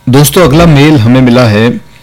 दोस्तों, अगला मेल हमें मिला है।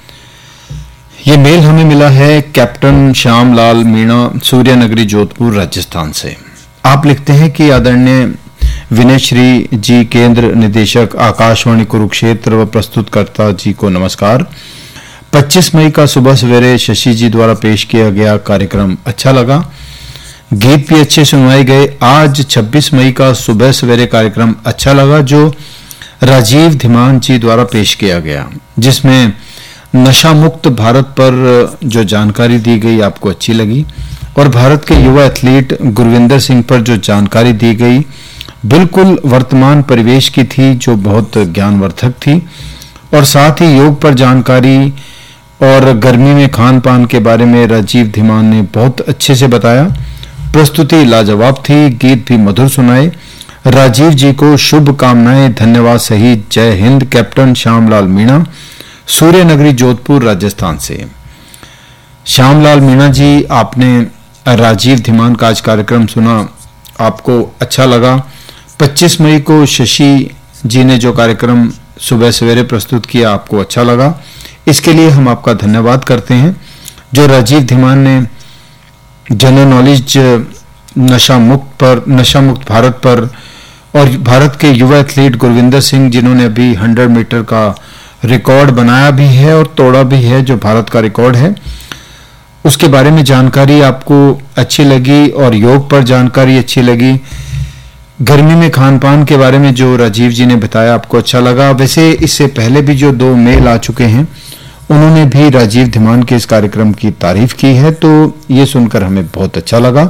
ये मेल हमें मिला है कैप्टन श्यामलाल मीणा, सूर्यनगरी, जोधपुर, राजस्थान से। आप लिखते हैं कि आदरणीय विनय श्री जी, केंद्र निदेशक आकाशवाणी कुरुक्षेत्र व प्रस्तुतकर्ता जी को नमस्कार। 25 मई का सुबह सवेरे शशि जी द्वारा पेश किया गया कार्यक्रम अच्छा लगा, गीत भी अच्छे सुनवाए गए। आज 26 मई का सुबह सवेरे कार्यक्रम अच्छा लगा जो राजीव धीमान जी द्वारा पेश किया गया, जिसमें नशा मुक्त भारत पर जो जानकारी दी गई आपको अच्छी लगी, और भारत के युवा एथलीट गुरविंदर सिंह पर जो जानकारी दी गई बिल्कुल वर्तमान परिवेश की थी, जो बहुत ज्ञानवर्धक थी। और साथ ही योग पर जानकारी और गर्मी में खान पान के बारे में राजीव धीमान ने बहुत अच्छे से बताया। प्रस्तुति लाजवाब थी, गीत भी मधुर सुनाए। राजीव जी को शुभकामनाएं, धन्यवाद सही। जय हिंद। कैप्टन श्यामलाल मीणा, सूर्यनगरी, जोधपुर, राजस्थान से। श्यामलाल मीणा जी, आपने राजीव धीमान का आज कार्यक्रम सुना, आपको अच्छा लगा। 25 मई को शशि जी ने जो कार्यक्रम सुबह सवेरे प्रस्तुत किया आपको अच्छा लगा, इसके लिए हम आपका धन्यवाद करते हैं। जो राजीव धीमान ने जनरल नॉलेज नशा मुक्त भारत पर, और भारत के युवा एथलीट गुरविंदर सिंह जिन्होंने अभी 100 मीटर का रिकॉर्ड बनाया भी है और तोड़ा भी है, जो भारत का रिकॉर्ड है, उसके बारे में जानकारी आपको अच्छी लगी, और योग पर जानकारी अच्छी लगी। गर्मी में खान पान के बारे में जो राजीव जी ने बताया आपको अच्छा लगा। वैसे इससे पहले भी जो 2 मेल आ चुके हैं उन्होंने भी राजीव धीमान के इस कार्यक्रम की तारीफ की है, तो ये सुनकर हमें बहुत अच्छा लगा।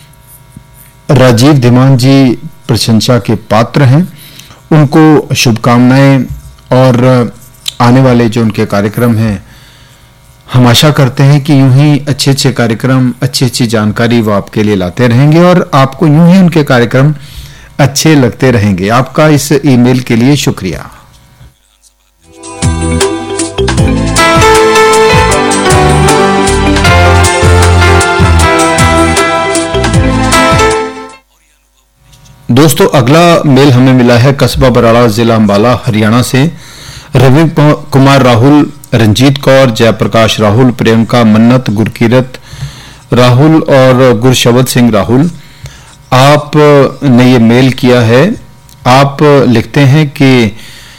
राजीव धीमान जी प्रशंसा के पात्र हैं, उनको शुभकामनाएं, और आने वाले जो उनके कार्यक्रम हैं हम आशा करते हैं कि यूं ही अच्छे अच्छे कार्यक्रम, अच्छी अच्छी जानकारी वो आपके लिए लाते रहेंगे, और आपको यूं ही उनके कार्यक्रम अच्छे लगते रहेंगे। आपका इस ईमेल के लिए शुक्रिया। दोस्तों, अगला मेल हमें मिला है कस्बा बराड़ा, जिला अंबाला, हरियाणा से। रवि कुमार राहुल, रंजीत कौर, जयप्रकाश राहुल, प्रियंका मन्नत, गुरकीरत राहुल और गुरशबद सिंह राहुल, आप ने ये मेल किया है। आप लिखते हैं कि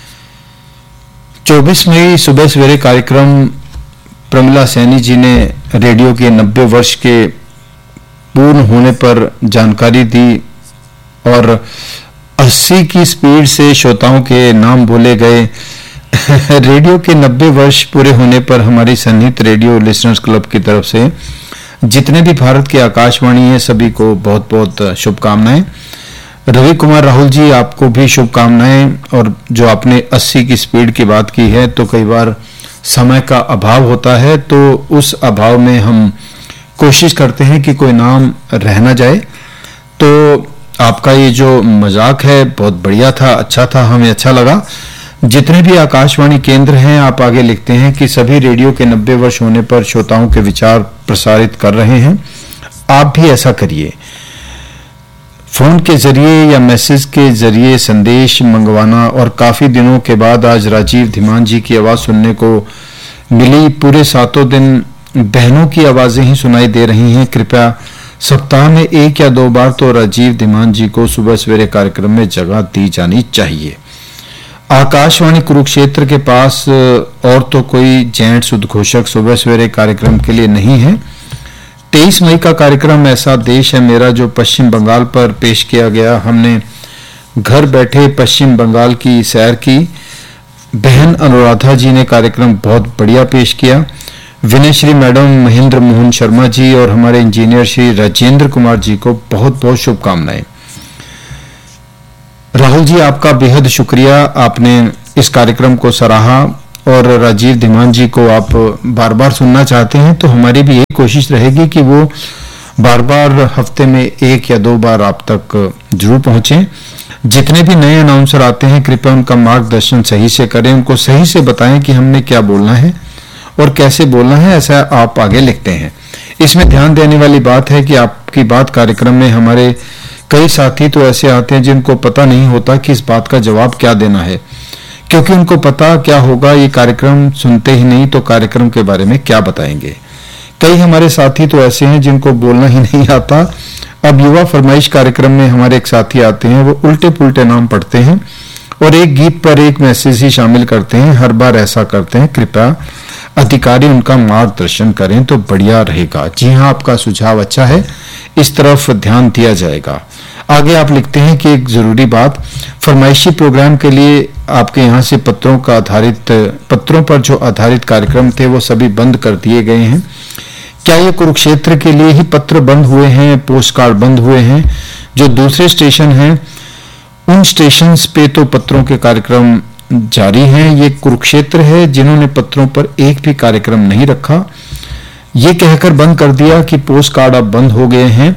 24 मई सुबह सवेरे कार्यक्रम प्रमिला सैनी जी ने रेडियो के 90 वर्ष के पूर्ण होने पर जानकारी दी, और 80 की स्पीड से श्रोताओं के नाम बोले गए। रेडियो के 90 वर्ष पूरे होने पर हमारी सन्निहित रेडियो लिसनर्स क्लब की तरफ से जितने भी भारत के आकाशवाणी है सभी को बहुत बहुत शुभकामनाएं। रवि कुमार राहुल जी, आपको भी शुभकामनाएं। और जो आपने 80 की स्पीड की बात की है, तो कई बार समय का अभाव होता है, तो उस अभाव में हम कोशिश करते हैं कि कोई नाम रह ना जाए। तो आपका ये जो मजाक है बहुत बढ़िया था, अच्छा था, हमें अच्छा लगा। जितने भी आकाशवाणी केंद्र हैं, आप आगे लिखते हैं कि सभी रेडियो के 90 वर्ष होने पर श्रोताओं के विचार प्रसारित कर रहे हैं, आप भी ऐसा करिए। फोन के जरिए या मैसेज के जरिए संदेश मंगवाना, और काफी दिनों के बाद आज राजीव धीमान जी की आवाज सुनने को मिली। पूरे 7 दिन बहनों की आवाजें ही सुनाई दे रही हैं। कृपया सप्ताह में 1 या 2 बार तो राजीव धीमान जी को सुबह सवेरे कार्यक्रम में जगह दी जानी चाहिए। आकाशवाणी कुरुक्षेत्र के पास और तो कोई जेंट्स उद्घोषक सुबह सवेरे कार्यक्रम के लिए नहीं है। 23 मई का कार्यक्रम ऐसा देश है मेरा, जो पश्चिम बंगाल पर पेश किया गया। हमने घर बैठे पश्चिम बंगाल की सैर की। बहन अनुराधा जी ने कार्यक्रम बहुत बढ़िया पेश किया। विनय श्री मैडम, महेंद्र मोहन शर्मा जी और हमारे इंजीनियर श्री राजेंद्र कुमार जी को बहुत बहुत शुभकामनाएं। राहुल जी, आपका बेहद शुक्रिया, आपने इस कार्यक्रम को सराहा, और राजीव धीमान जी को आप बार बार सुनना चाहते हैं, तो हमारी भी यही कोशिश रहेगी कि वो बार बार हफ्ते में 1 या 2 बार आप तक जरूर पहुंचे। जितने भी नए अनाउंसर आते हैं, कृपया उनका मार्गदर्शन सही से करें, उनको सही से बताएं कि हमने क्या बोलना है और कैसे बोलना है, ऐसा आप आगे लिखते हैं। इसमें ध्यान देने वाली बात है कि आपकी बात कार्यक्रम में हमारे कई साथी तो ऐसे आते हैं जिनको पता नहीं होता कि इस बात का जवाब क्या देना है, क्योंकि उनको पता क्या होगा, ये कार्यक्रम सुनते ही नहीं तो कार्यक्रम के बारे में क्या बताएंगे। कई हमारे साथी तो ऐसे हैं जिनको बोलना ही नहीं आता। अब युवा फरमाइश कार्यक्रम में हमारे एक साथी आते हैं, वो उल्टे पुल्टे नाम पढ़ते हैं और एक गीत पर एक मैसेज ही शामिल करते हैं। हर बार ऐसा करते हैं। कृपया अधिकारी उनका मार्गदर्शन करें तो बढ़िया रहेगा। जी हाँ, आपका सुझाव अच्छा है, इस तरफ ध्यान दिया जाएगा। आगे आप लिखते हैं कि एक जरूरी बात, फरमाइशी प्रोग्राम के लिए आपके यहाँ से पत्रों पर जो आधारित कार्यक्रम थे वो सभी बंद कर दिए गए हैं। क्या ये कुरुक्षेत्र के लिए ही पत्र बंद हुए हैं, पोस्ट कार्ड बंद हुए हैं? जो दूसरे स्टेशन हैं उन स्टेशंस पे तो पत्रों के कार्यक्रम जारी हैं। ये कुरुक्षेत्र है जिन्होंने पत्रों पर एक भी कार्यक्रम नहीं रखा, ये कहकर बंद कर दिया कि पोस्ट कार्ड अब बंद हो गए हैं।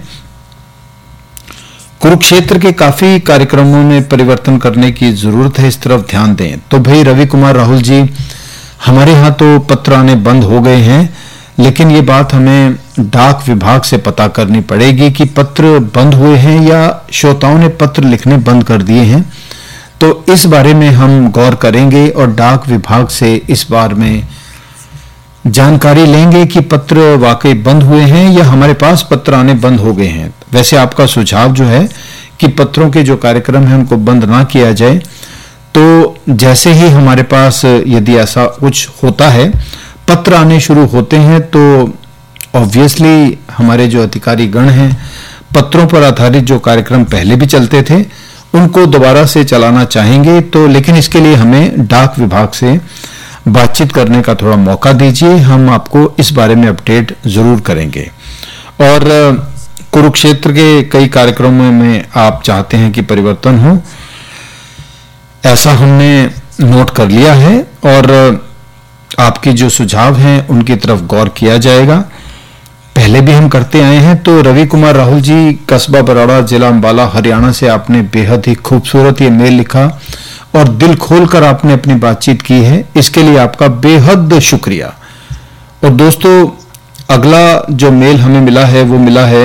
कुरुक्षेत्र के काफी कार्यक्रमों में परिवर्तन करने की जरूरत है, इस तरफ ध्यान दें। तो भाई रवि कुमार राहुल जी, हमारे यहाँ तो पत्र आने बंद हो गए हैं, लेकिन ये बात हमें डाक विभाग से पता करनी पड़ेगी कि पत्र बंद हुए हैं या श्रोताओं ने पत्र लिखने बंद कर दिए हैं। तो इस बारे में हम गौर करेंगे और डाक विभाग से इस बारे में जानकारी लेंगे कि पत्र वाकई बंद हुए हैं या हमारे पास पत्र आने बंद हो गए हैं। वैसे आपका सुझाव जो है कि पत्रों के जो कार्यक्रम हैं उनको बंद ना किया जाए, तो जैसे ही हमारे पास यदि ऐसा कुछ होता है, पत्र आने शुरू होते हैं, तो ऑब्वियसली हमारे जो अधिकारी गण हैं पत्रों पर आधारित जो कार्यक्रम पहले भी चलते थे उनको दोबारा से चलाना चाहेंगे। तो लेकिन इसके लिए हमें डाक विभाग से बातचीत करने का थोड़ा मौका दीजिए, हम आपको इस बारे में अपडेट जरूर करेंगे। और कुरुक्षेत्र के कई कार्यक्रमों में आप चाहते हैं कि परिवर्तन हो, ऐसा हमने नोट कर लिया है और आपके जो सुझाव हैं उनकी तरफ गौर किया जाएगा। पहले भी हम करते आए हैं। तो रवि कुमार राहुल जी, कस्बा बराड़ा, जिला अंबाला, हरियाणा से आपने बेहद ही खूबसूरत ये मेल लिखा और दिल खोलकर आपने अपनी बातचीत की है, इसके लिए आपका बेहद शुक्रिया। और दोस्तों, अगला जो मेल हमें मिला है वो मिला है,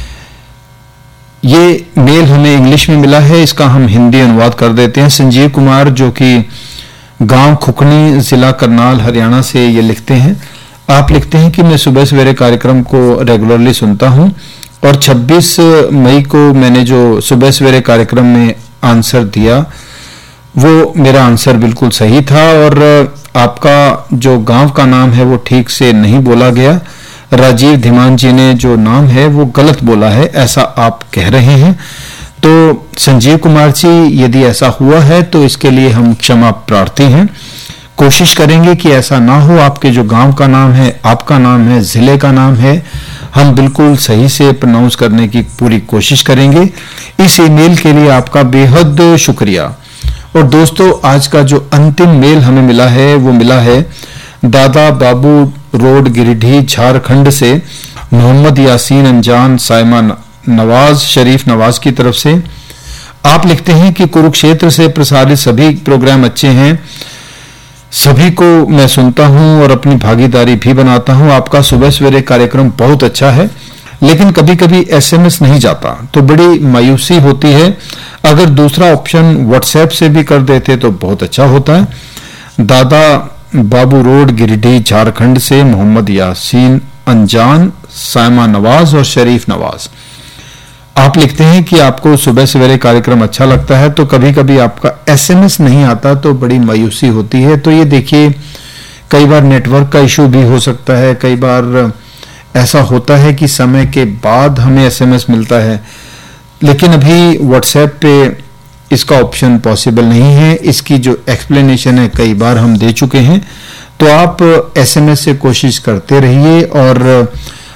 ये मेल हमें इंग्लिश में मिला है, इसका हम हिंदी अनुवाद कर देते हैं। संजीव कुमार, जो कि गांव खुकनी, जिला करनाल, हरियाणा से ये लिखते हैं। आप लिखते हैं कि मैं सुबह सवेरे कार्यक्रम को रेगुलरली सुनता हूं और 26 मई को मैंने जो सुबह सवेरे कार्यक्रम में आंसर दिया वो मेरा आंसर बिल्कुल सही था और आपका जो गांव का नाम है वो ठीक से नहीं बोला गया। राजीव धीमान जी ने जो नाम है वो गलत बोला है, ऐसा आप कह रहे हैं। तो संजीव कुमार जी, यदि ऐसा हुआ है तो इसके लिए हम क्षमा प्रार्थी हैं। कोशिश करेंगे कि ऐसा ना हो। आपके जो गांव का नाम है, आपका नाम है, जिले का नाम है, हम बिल्कुल सही से प्रोनाउंस करने की पूरी कोशिश करेंगे। इस ईमेल के लिए आपका बेहद शुक्रिया। और दोस्तों, आज का जो अंतिम मेल हमें मिला है वो मिला है दादा बाबू रोड, गिरिडीह, झारखंड से मोहम्मद यासीन अंजान, साइमा नवाज, शरीफ नवाज की तरफ से। आप लिखते हैं कि कुरुक्षेत्र से प्रसारित सभी प्रोग्राम अच्छे हैं, सभी को मैं सुनता हूं और अपनी भागीदारी भी बनाता हूं। आपका सुबह सवेरे कार्यक्रम बहुत अच्छा है, लेकिन कभी कभी एसएमएस नहीं जाता तो बड़ी मायूसी होती है। अगर दूसरा ऑप्शन व्हाट्सएप से भी कर देते तो बहुत अच्छा होता है। दादा बाबू रोड, गिरिडीह, झारखंड से मोहम्मद यासीन अंजान, साइमा नवाज और शरीफ नवाज। आप लिखते हैं कि आपको सुबह सवेरे कार्यक्रम अच्छा लगता है, तो कभी कभी आपका एसएमएस नहीं आता तो बड़ी मायूसी होती है। तो ये देखिए, कई बार नेटवर्क का इशू भी हो सकता है, कई बार ऐसा होता है कि समय के बाद हमें एसएमएस मिलता है, लेकिन अभी व्हाट्सएप पे इसका ऑप्शन पॉसिबल नहीं है। इसकी जो एक्सप्लेनेशन है कई बार हम दे चुके हैं। तो आप एसएमएस से कोशिश करते रहिए और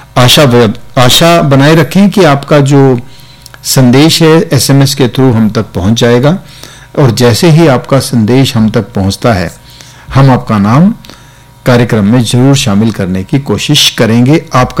आशा बनाए रखें कि आपका जो संदेश है एसएमएस के थ्रू हम तक पहुंच जाएगा। और जैसे ही आपका संदेश हम तक पहुंचता है, हम आपका नाम कार्यक्रम में जरूर शामिल करने की कोशिश करेंगे। आपका